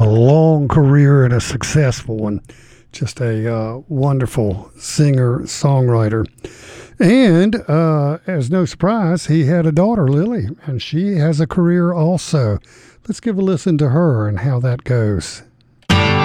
a long career and a successful one. Just a wonderful singer songwriter. And as no surprise, he had a daughter, Lily, and she has a career also. Let's give a listen to her and how that goes.